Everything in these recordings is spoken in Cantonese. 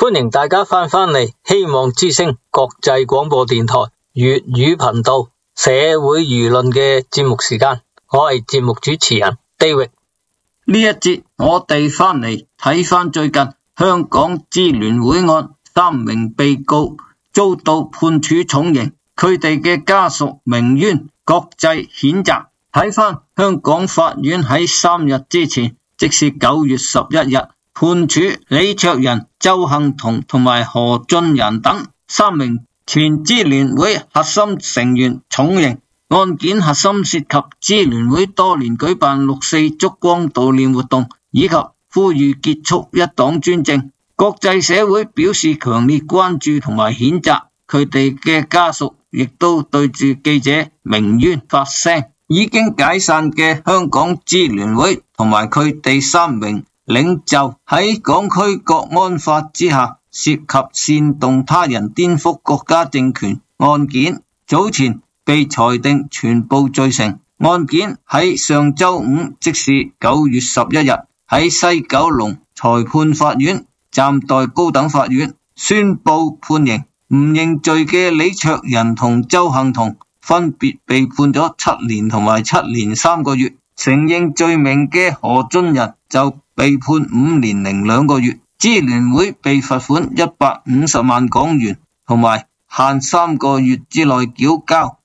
歡迎大家翻嚟希望之聲國際廣播電台粵語頻道社會輿論嘅節目時間，我係節目主持人 David。 呢一節我哋翻嚟睇翻最近香港支聯會案，3名被告遭到判處重刑，佢哋嘅家屬鳴冤，國際譴責。睇翻香港法院喺3日之前，即是9月11日判處李卓人、鄒幸彤同埋何俊仁等3名前支聯會核心成員重刑。案件核心涉及支聯會多年舉辦6·4燭光悼念活動，以及呼籲結束一黨專政。國際社會表示強烈關注同埋譴責，佢哋嘅家屬亦都對住記者鳴冤發聲。已經解散嘅香港支聯會同埋佢哋3名領袖喺港區國安法之下涉及煽動他人顛覆國家政權案件，早前被裁定全部罪成。案件喺上周五，即是9月11日喺西九龍裁判法院暫代高等法院宣布判刑。唔認罪嘅李卓人同鄒幸彤分別被判咗7年同埋7年3個月，承認罪名嘅何俊仁就被判5年零2個月。支聯會被罰款150萬港元，同埋限3個月之內繳交。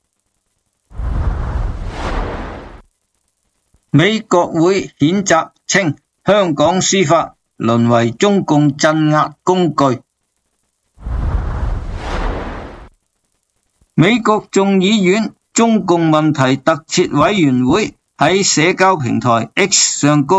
美國會譴責稱香港司法淪為中共鎮壓工具。美國眾議院中共問題特設委員會喺社交平台 X 上